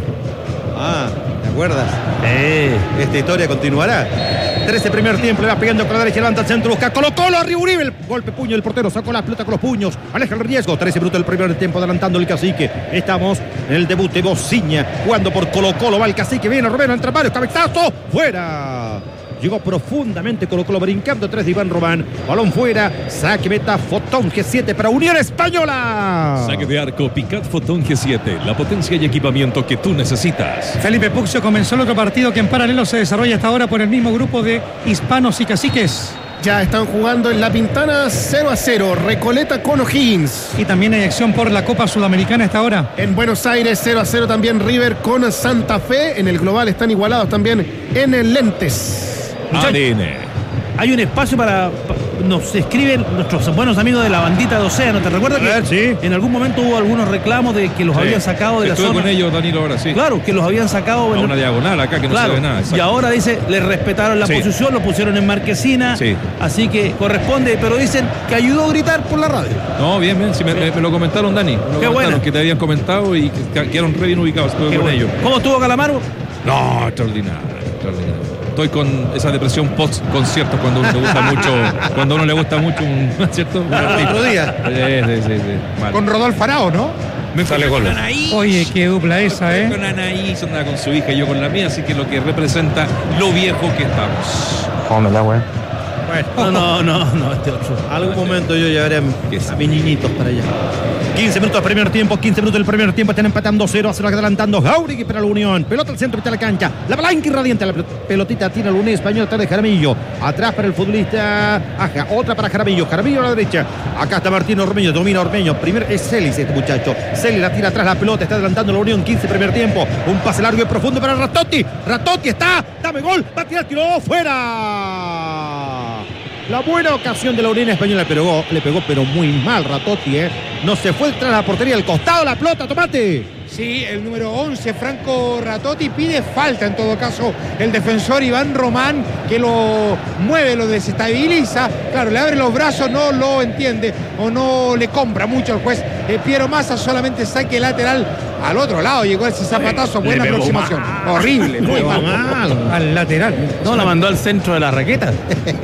[SPEAKER 4] Ah, ¿te acuerdas?
[SPEAKER 5] Eh.
[SPEAKER 4] Esta historia continuará. trece primer tiempo, le va pegando con la derecha, levanta el centro, busca Colo Colo, arriba Uribe, el golpe puño del portero, sacó la pelota con los puños, aleja el riesgo, trece minutos del primer tiempo, adelantando el Cacique. Estamos en el debut de Bociña, jugando por Colo Colo, va el Cacique, viene Romero, entra varios, cabezazo, fuera. Llegó profundamente Colo Colo, brincando tres de Iván Román. Balón fuera, saque meta, Fotón G siete para Unión Española.
[SPEAKER 2] Saque de arco, Picat Fotón G siete, la potencia y equipamiento que tú necesitas.
[SPEAKER 3] Felipe Puccio comenzó el otro partido que en paralelo se desarrolla hasta ahora por el mismo grupo de hispanos y caciques.
[SPEAKER 7] Ya están jugando en La Pintana cero a cero, Recoleta con O'Higgins.
[SPEAKER 3] Y también hay acción por la Copa Sudamericana hasta ahora.
[SPEAKER 7] En Buenos Aires cero a cero también River con Santa Fe. En el global están igualados también en el Lentes.
[SPEAKER 2] A D N.
[SPEAKER 5] Hay un espacio para, pa- nos escriben nuestros buenos amigos de la bandita de Océano. ¿Te recuerdas
[SPEAKER 4] A
[SPEAKER 5] que
[SPEAKER 4] ver, sí.
[SPEAKER 5] en algún momento hubo algunos reclamos de que los
[SPEAKER 2] Sí.
[SPEAKER 5] habían sacado de la
[SPEAKER 2] Estuve
[SPEAKER 5] zona?
[SPEAKER 2] con ellos, Danilo, ahora sí.
[SPEAKER 5] Claro, que los habían sacado.
[SPEAKER 2] A
[SPEAKER 5] bueno,
[SPEAKER 2] una diagonal acá que no
[SPEAKER 5] claro,
[SPEAKER 2] se ve nada. exacto.
[SPEAKER 5] y ahora dice, le respetaron la
[SPEAKER 2] Sí.
[SPEAKER 5] posición, lo pusieron en marquesina,
[SPEAKER 2] Sí.
[SPEAKER 5] así que corresponde, pero dicen que ayudó a gritar por la radio.
[SPEAKER 2] No, bien, bien. Sí, me, me- me lo comentaron, Dani. Me lo
[SPEAKER 5] Qué
[SPEAKER 2] comentaron,
[SPEAKER 5] bueno.
[SPEAKER 2] que te habían comentado y que quedaron re bien ubicados. Estuve
[SPEAKER 5] Qué
[SPEAKER 2] con
[SPEAKER 5] bueno.
[SPEAKER 2] ellos.
[SPEAKER 5] ¿Cómo estuvo Calamaro?
[SPEAKER 2] No, extraordinario, extraordinario. Estoy con esa depresión post concierto cuando a uno le gusta mucho, cuando a uno le gusta mucho un, ¿cierto? Un artista.
[SPEAKER 4] otro día.
[SPEAKER 2] Sí, sí, sí, sí. Mal.
[SPEAKER 1] Con Rodolfo Arao, ¿no?
[SPEAKER 2] Me sale gol.
[SPEAKER 3] Oye, qué dupla esa, ¿eh?
[SPEAKER 2] Con Anaí, anda con su hija y yo con la mía, así que lo que representa lo viejo que estamos.
[SPEAKER 5] No, no, no, no, este otro.
[SPEAKER 4] Algún momento yo llevaré a,
[SPEAKER 2] ¿Qué es?
[SPEAKER 4] a mis niñitos para allá. quince minutos del primer tiempo, quince minutos del primer tiempo, están empatando cero a cero, adelantando Jauregui para la Unión. Pelota al centro, está la cancha. La blanca irradiante, la pelotita tiene la Unión Española atrás de Jaramillo. Atrás para el futbolista Aja, otra para Jaramillo. Jaramillo a la derecha. Acá está Martino Ormeño, domina Ormeño. Primero es Celis este muchacho. Celis la tira atrás la pelota, está adelantando la Unión. quince primer tiempo. Un pase largo y profundo para Ratotti. Ratotti está, dame gol, va a tirar, tiró fuera. La buena ocasión de la Unión Española le pegó, le pegó pero muy mal Ratotti, ¿eh? No se fue tras la portería, al costado la pelota, tomate.
[SPEAKER 1] Sí, el número once, Franco Ratotti, pide falta en todo caso el defensor Iván Román, que lo mueve, lo desestabiliza. Claro, le abre los brazos, no lo entiende o no le compra mucho al juez. Eh, Piero Massa solamente saque lateral al otro lado. Llegó ese zapatazo, buena
[SPEAKER 5] pegó
[SPEAKER 1] aproximación. Horrible, muy mal.
[SPEAKER 3] Al lateral.
[SPEAKER 5] No, la mandó al centro de la raqueta.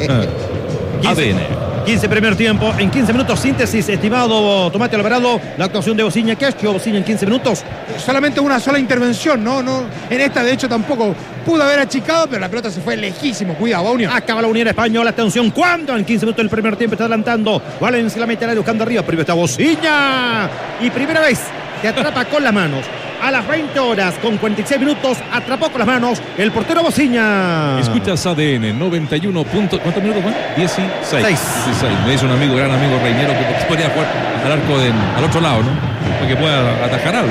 [SPEAKER 2] A D N.
[SPEAKER 4] quince primer tiempo, en quince minutos, síntesis, estimado Tomate Alvarado, la actuación de Bociña. ¿Qué ha hecho Bociña en quince minutos?
[SPEAKER 1] Solamente una sola intervención, no, no. En esta, de hecho, tampoco pudo haber achicado, pero la pelota se fue lejísimo. Cuidado, va Unión.
[SPEAKER 4] Acaba la Unión Española, atención, ¿cuándo? En quince minutos del primer tiempo está adelantando. Valencia la mete al aire buscando arriba, primero está Bociña. Y primera vez que atrapa con las manos. A las veinte horas con cuarenta y seis minutos atrapó con las manos el portero Bociña.
[SPEAKER 2] Escuchas A D N noventa y uno puntos. ¿Cuántos minutos, Juan? dieciséis.
[SPEAKER 4] Seis.
[SPEAKER 2] dieciséis. Me dice un amigo, gran amigo Reinero, que podría jugar al arco del, al otro lado, ¿no? Para que pueda atajar algo.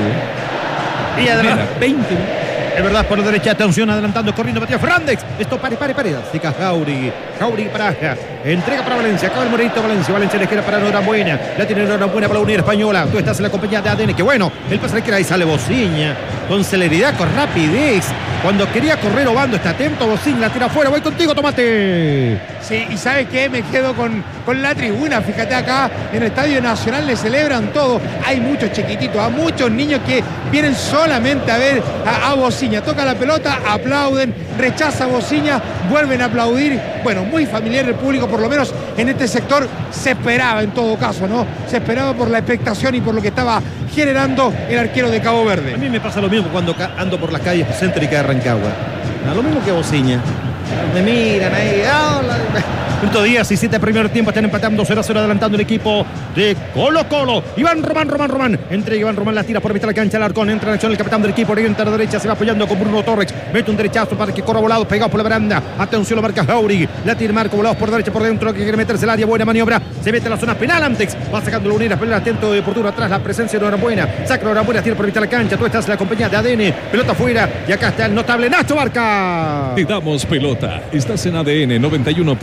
[SPEAKER 4] Y además,
[SPEAKER 2] Mira, veinte.
[SPEAKER 4] es verdad, por la derecha, atención, adelantando, corriendo Matías Fernández. Esto, pare, pare, pare. Sica Jauregui. Jauregui para Aja. Entrega para Valencia. Acaba el morenito Valencia. Valencia le queda para Norambuena. La tiene Norambuena para la Unión Española. Tú estás en la compañía de A D N. Que bueno. El pase le queda. Ahí sale Bociña. Con celeridad, con rapidez. Cuando quería correr Obando, está atento. Bociña la tira afuera. Voy contigo, Tomate.
[SPEAKER 1] Sí, y ¿sabes qué? Me quedo con, con la tribuna. Fíjate acá, en el Estadio Nacional le celebran todo. Hay muchos chiquititos, hay muchos niños que vienen solamente a ver a, a Bociña. Toca la pelota, aplauden, rechaza a Bociña, vuelven a aplaudir. Bueno, muy familiar el público, por lo menos en este sector se esperaba en todo caso, ¿no? Se esperaba por la expectación y por lo que estaba generando el arquero de Cabo
[SPEAKER 4] A
[SPEAKER 1] Verde.
[SPEAKER 4] mí me pasa lo mismo cuando ca- ando por las calles céntricas de Rancagua. Ah, lo mismo que Bociña. Me miran ahí. Ah, la- Minuto diez y siete primer tiempo, están empatando cero a cero, adelantando el equipo de Colo Colo. Iván Román, Román, Román. Entrega Iván Román, la tira por mitad de la cancha, el Alarcón. Entra en acción el capitán del equipo, orienta a la derecha, se va apoyando con Bruno Torres. Mete un derechazo para que corra volado, pegado por la baranda. Atención, lo marca Jauregui. La tira Marco, volados por derecha, por dentro, que quiere meterse el área. Buena maniobra. Se mete en la zona penal, Antex. Va sacando la unidad, pelea atento de oportuno atrás. La presencia de Norambuena. Saca Norambuena, tira por mitad de la cancha. Tú estás en la compañía de A D N. Pelota afuera. Y acá está el notable Nacho Barca.
[SPEAKER 2] Te damos pelota. Estás en A D N noventa y uno punto siete.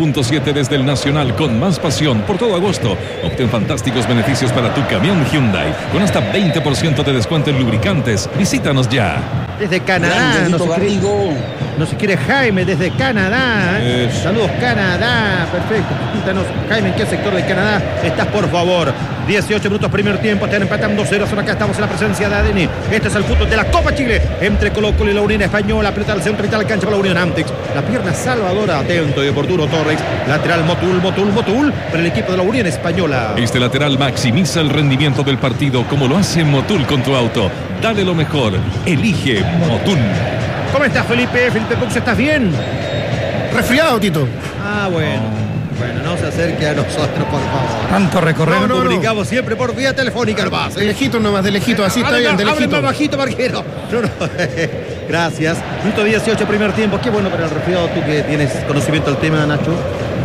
[SPEAKER 2] siete desde el Nacional con más pasión por todo agosto. Obtén fantásticos beneficios para tu camión Hyundai con hasta veinte por ciento de descuento en lubricantes. Visítanos ya.
[SPEAKER 4] Desde Canadá, no se, quiere, no se quiere Jaime, desde Canadá. ¿eh? Saludos, Canadá. Perfecto. Cuéntanos, Jaime, ¿en qué sector de Canadá estás, por favor? dieciocho minutos, primer tiempo. Están empatando cero. Acá estamos en la presencia de A D N. Este es el fútbol de la Copa Chile entre Colo-Colo y la Unión Española. Pelota al centro, mitad de la cancha para la Unión Antex. La pierna salvadora, atento y oportuno Torres. Lateral Motul, Motul, Motul para el equipo de la Unión Española.
[SPEAKER 2] Este lateral maximiza el rendimiento del partido como lo hace Motul con tu auto. Dale lo mejor. Elige Motul.
[SPEAKER 4] ¿Cómo estás, Felipe? Felipe Pux, ¿estás bien?
[SPEAKER 7] Resfriado, Tito.
[SPEAKER 4] Ah, bueno. Bueno, no se acerque a nosotros, por favor.
[SPEAKER 3] Tanto recorrer.
[SPEAKER 4] No, no,
[SPEAKER 7] comunicamos
[SPEAKER 4] no. siempre por vía telefónica, nomás.
[SPEAKER 7] De lejito nomás, de lejito, así está bien, de
[SPEAKER 4] Hable
[SPEAKER 7] lejito.
[SPEAKER 4] más bajito, Marquero. No, no. Gracias. Minuto dieciocho, primer tiempo. Qué bueno para el resfriado, tú que tienes conocimiento del tema, Nacho.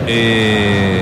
[SPEAKER 2] Eh,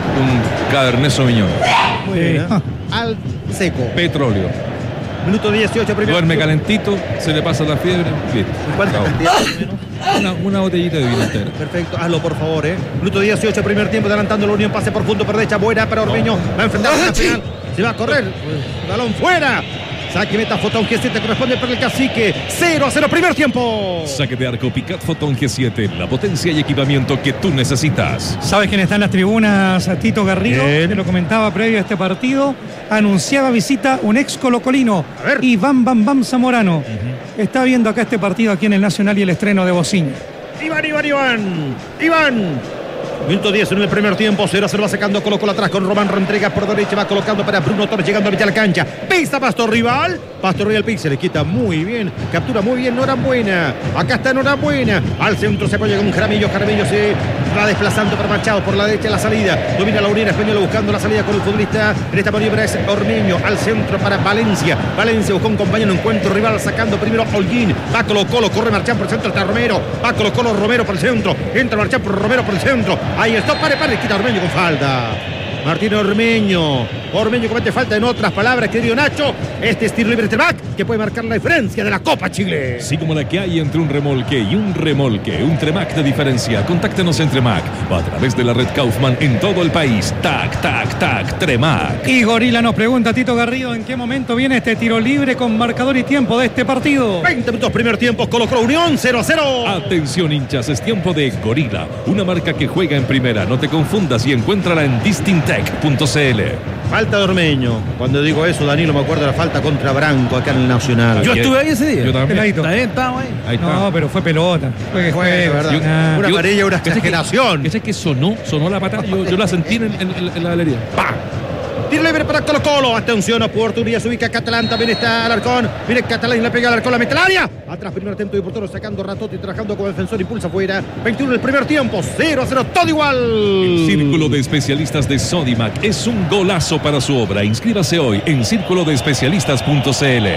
[SPEAKER 2] un Cabernet Sauvignon.
[SPEAKER 4] Muy bien. Al seco.
[SPEAKER 2] Petróleo.
[SPEAKER 4] Minuto dieciocho, primer
[SPEAKER 2] Duerme
[SPEAKER 4] tiempo.
[SPEAKER 2] calentito, se le pasa la fiebre. Listo.
[SPEAKER 4] ¿Cuánta
[SPEAKER 2] Chao.
[SPEAKER 4] cantidad, más o menos?
[SPEAKER 2] Una, una botellita de vino entero.
[SPEAKER 4] Perfecto, hazlo por favor, eh. Minuto dieciocho, primer tiempo, adelantando la Unión, pase por punto por derecha, buena para Ormeño, va a enfrentar a la final, se va a correr, balón fuera. Saque meta Fotón G siete, corresponde para el Cacique. cero a cero, primer tiempo.
[SPEAKER 2] Saque de arco Picat Fotón G siete, la potencia y equipamiento que tú necesitas.
[SPEAKER 3] ¿Sabes quién está en las tribunas? Tito Garrido,
[SPEAKER 4] Bien.
[SPEAKER 3] que lo comentaba previo a este partido. Anunciaba visita un ex colocolino,
[SPEAKER 4] A ver.
[SPEAKER 3] Iván Bam Bam Zamorano. Uh-huh. Está viendo acá este partido aquí en el Nacional y el estreno de Bociña.
[SPEAKER 4] Iván, Iván, Iván. Iván. Minuto diez en el primer tiempo, cero a cero va sacando Colo Colo atrás con Román Rentrega por derecha, va colocando para Bruno Torres llegando a mitad de la cancha. Pisa Pastor Rival, Pastor Rival Pix se le quita muy bien, captura muy bien Norambuena, acá está Norambuena, al centro se apoya con Jaramillo, Jaramillo se va desplazando para Machado por la derecha la salida, domina la Unión Española buscando la salida con el futbolista, en esta maniobra es Ormeño, al centro para Valencia, Valencia buscó un compañero, encuentro rival sacando primero Holguín, va Colo Colo, corre Marchán por el centro, está Romero, va Colo Colo, Romero por el centro, entra Marchán por Romero por el centro, ahí está, pare, pare, quita Ormeño con falta. Martín Ormeño. Ormeño comete falta, en otras palabras, querido Nacho. Este es tiro libre de Tremac que puede marcar la diferencia de la Copa Chile.
[SPEAKER 2] Sí, como la que hay entre un remolque y un remolque. Un Tremac de diferencia. Contáctenos en Tremac o a través de la red Kaufman en todo el país. Tac, tac, tac, Tremac.
[SPEAKER 3] Y Gorila nos pregunta, Tito Garrido, ¿en qué momento viene este tiro libre con marcador y tiempo de este partido?
[SPEAKER 4] veinte minutos, primer tiempo, Colo Colo Unión, cero a cero.
[SPEAKER 2] Atención, hinchas, es tiempo de Gorila, una marca que juega en primera. No te confundas y encuéntrala en distintec punto c l.
[SPEAKER 4] Falta de Ormeño. Cuando digo eso, Danilo, me acuerdo de la falta contra Branco acá en el Nacional.
[SPEAKER 5] Yo estuve ahí ese día.
[SPEAKER 2] Yo también.
[SPEAKER 3] Peladito.
[SPEAKER 5] Está bien, estamos ahí.
[SPEAKER 2] Ahí está.
[SPEAKER 3] No, pero fue pelota. Fue que
[SPEAKER 4] Fue,
[SPEAKER 3] fue,
[SPEAKER 4] ¿verdad?
[SPEAKER 3] Ah,
[SPEAKER 4] Una
[SPEAKER 2] Yo-
[SPEAKER 4] amarilla, una
[SPEAKER 2] ¿Qué sé que-
[SPEAKER 4] exageración.
[SPEAKER 2] ¿Qué sé que sonó? Sonó la patada. Yo, yo la sentí en, en- en- en la galería.
[SPEAKER 4] ¡Pah! Tiro libre para Colo Colo. Atención, oportunidad. Se ubica Catalán. También está Alarcón. Mire, Catalán y le pega al Alarcón. La mete al área. Atrás, primer atento y portero sacando Ratotti, trabajando como defensor. Impulsa afuera. veintiuno el primer tiempo. cero a cero. Todo igual.
[SPEAKER 2] El Círculo de Especialistas de Sodimac es un golazo para su obra. Inscríbase hoy en círculo de especialistas punto c l.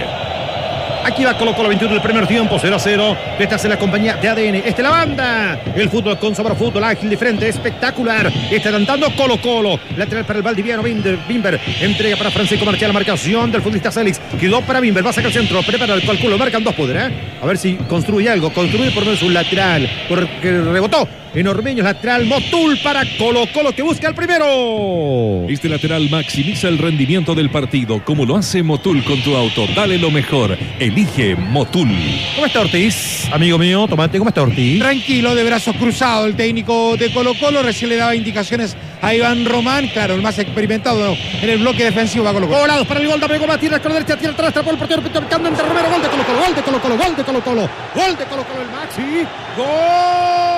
[SPEAKER 4] Aquí va Colo Colo, veintiuno del primer tiempo, cero a cero. Esta es la compañía de A D N. Esta es la banda. El fútbol con sabor, fútbol ágil, diferente, espectacular. Está adelantando Colo Colo. Lateral para el Valdiviano, Bimber. Bimber. Entrega para Francisco Marchal. La marcación del futbolista Célix. Quedó para Bimber. Va a sacar el centro. Prepara el cálculo. Marcan dos poder, ¿eh? A ver si construye algo. Construye por lo menos un lateral. Porque rebotó en Ormeño. Lateral Motul para Colo Colo que busca el primero.
[SPEAKER 2] Este lateral maximiza el rendimiento del partido, como lo hace Motul con tu auto. Dale lo mejor. Elige Motul.
[SPEAKER 4] ¿Cómo está Ortiz? Amigo mío, tomate. ¿Cómo está Ortiz?
[SPEAKER 1] Tranquilo, de brazos cruzados, el técnico de Colo Colo recién le daba indicaciones a Iván Román, claro, el más experimentado en el bloque defensivo va Colo Colo.
[SPEAKER 4] Volados para el gol, Dame Gómez, tira con la derecha, tira atrás, atrapó el portero, picando entre Romero, gol de Colo Colo, gol de Colo Colo, gol de Colo Colo, gol de Colo Colo, gol de Colo Colo, el Maxi, gol.